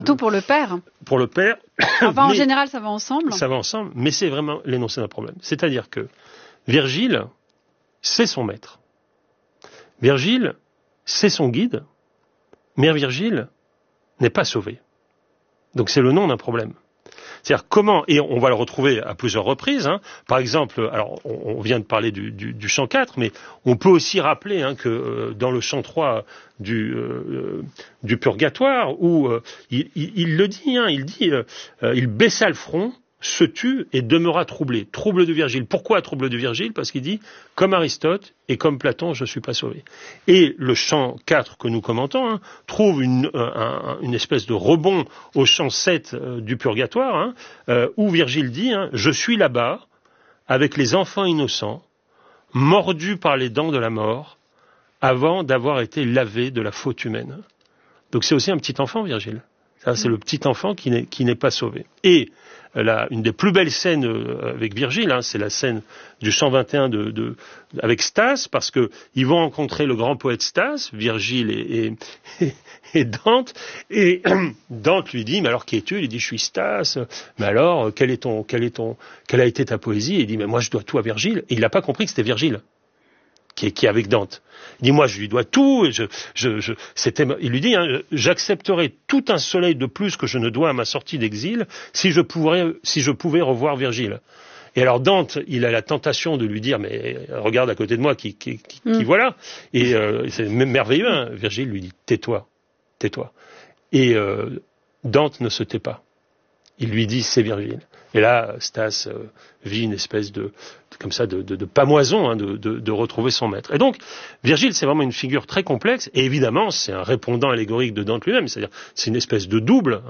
Tout pour le père. Pour le père. Enfin, en général, ça va ensemble. Ça va ensemble, mais c'est vraiment l'énoncé d'un problème. C'est-à-dire que Virgile, c'est son maître. Virgile, c'est son guide. Mais Virgile n'est pas sauvé. Donc c'est le nom d'un problème. C'est-à-dire comment, et on va le retrouver à plusieurs reprises, hein. Par exemple, alors on vient de parler du chant 4, mais on peut aussi rappeler que dans le chant 3 du Purgatoire, où il le dit, il baissa le front, se tut et demeura troublé. Trouble de Virgile. Pourquoi trouble de Virgile? Parce qu'il dit, comme Aristote et comme Platon, je ne suis pas sauvé. Et le chant 4 que nous commentons trouve une espèce de rebond au chant 7 du Purgatoire, où Virgile dit, je suis là-bas, avec les enfants innocents, mordus par les dents de la mort, avant d'avoir été lavés de la faute humaine. Donc c'est aussi un petit enfant, Virgile. Ça, c'est le petit enfant qui n'est pas sauvé. Et une des plus belles scènes avec Virgile, c'est la scène du chant 21 avec Stas, parce que ils vont rencontrer le grand poète Stas, Virgile et Dante, et Dante lui dit, mais alors qui es-tu? Il dit, je suis Stas, mais alors, quelle a été ta poésie? Il dit, mais moi je dois tout à Virgile, et il n'a pas compris que c'était Virgile qui est avec Dante. Il dit, moi, je lui dois tout. Et il lui dit, j'accepterais tout un soleil de plus que je ne dois à ma sortie d'exil si je pouvais revoir Virgile. Et alors Dante, il a la tentation de lui dire, mais regarde à côté de moi, qui voilà. Et c'est merveilleux. Virgile lui dit, tais-toi. Et Dante ne se tait pas. Il lui dit, c'est Virgile. Et là, Stas vit une espèce de pamoison, de retrouver son maître. Et donc, Virgile, c'est vraiment une figure très complexe, et évidemment, c'est un répondant allégorique de Dante lui-même, c'est-à-dire, c'est une espèce de double,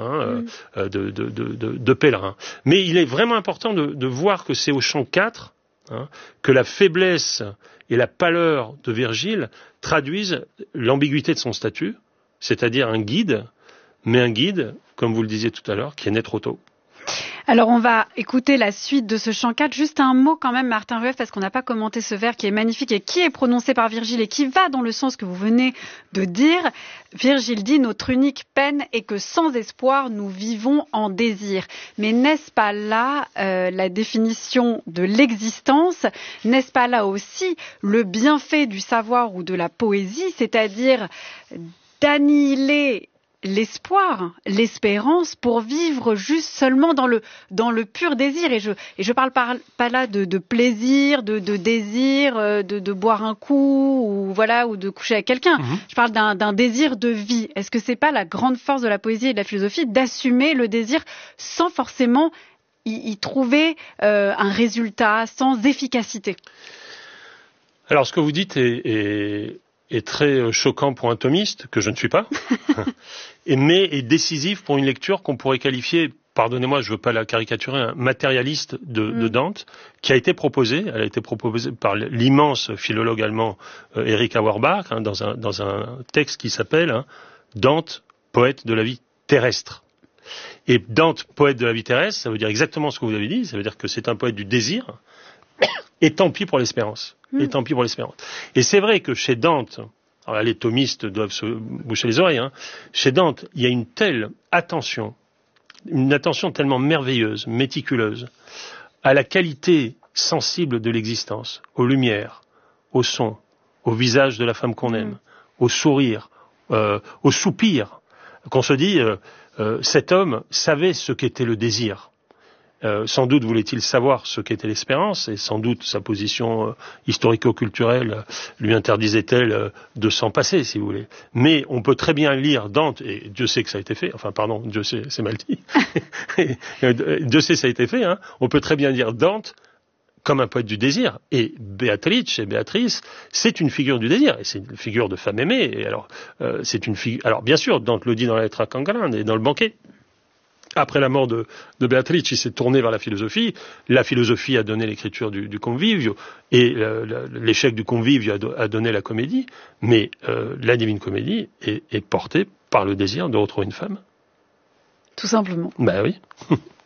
de pèlerin. Mais il est vraiment important de voir que c'est au chant 4, que la faiblesse et la pâleur de Virgile traduisent l'ambiguïté de son statut, c'est-à-dire un guide, mais un guide, comme vous le disiez tout à l'heure, qui est né trop tôt. Alors on va écouter la suite de ce chant 4. Juste un mot quand même, Martin Rueff, parce qu'on n'a pas commenté ce vers qui est magnifique et qui est prononcé par Virgile et qui va dans le sens que vous venez de dire. Virgile dit, notre unique peine est que sans espoir, nous vivons en désir. Mais n'est-ce pas là la définition de l'existence? N'est-ce pas là aussi le bienfait du savoir ou de la poésie, c'est-à-dire d'annihiler l'espoir, l'espérance pour vivre juste seulement dans le pur désir. Et je parle pas là de plaisir, de désir, de boire un coup ou de coucher avec quelqu'un. Je parle d'un désir de vie. Est-ce que c'est pas la grande force de la poésie et de la philosophie d'assumer le désir sans forcément y trouver un résultat, sans efficacité? Alors ce que vous dites est très choquant pour un thomiste, que je ne suis pas, mais est décisif pour une lecture qu'on pourrait qualifier, pardonnez-moi, je ne veux pas la caricaturer, un matérialiste de Dante, qui a été proposée. Elle a été proposée par l'immense philologue allemand Erich Auerbach, dans un texte qui s'appelle Dante, poète de la vie terrestre. Et Dante, poète de la vie terrestre, ça veut dire exactement ce que vous avez dit, ça veut dire que c'est un poète du désir, et tant pis pour l'espérance. Et c'est vrai que chez Dante, alors là, les thomistes doivent se boucher les oreilles, chez Dante, il y a une attention tellement merveilleuse, méticuleuse, à la qualité sensible de l'existence, aux lumières, au son, au visage de la femme qu'on aime, au sourire, au soupir, qu'on se dit, cet homme savait ce qu'était le désir. Sans doute voulait-il savoir ce qu'était l'espérance, et sans doute sa position historico-culturelle lui interdisait-elle de s'en passer, si vous voulez. Mais on peut très bien lire Dante, et Dieu sait que ça a été fait, Dieu sait, c'est mal dit, Dieu sait ça a été fait, on peut très bien lire Dante comme un poète du désir, et Béatrice, c'est une figure du désir, et c'est une figure de femme aimée, et alors, c'est une figure, alors bien sûr, Dante le dit dans la lettre à Cangalande et dans le banquet. Après la mort de Béatrice, il s'est tourné vers la philosophie. La philosophie a donné l'écriture du Convivio, et l'échec du Convivio a donné la comédie. Mais la Divine Comédie est portée par le désir de retrouver une femme. Tout simplement. Ben oui.